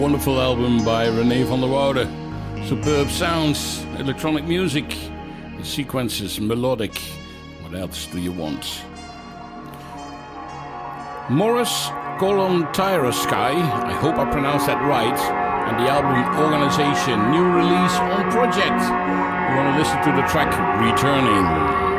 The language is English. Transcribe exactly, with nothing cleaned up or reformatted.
Wonderful album by René van der Woude. Superb sounds, electronic music, the sequences melodic. What else do you want? Morris Kolontairosky, I hope I pronounced that right, and the album Organization, new release on Project. You want to listen to the track Returning.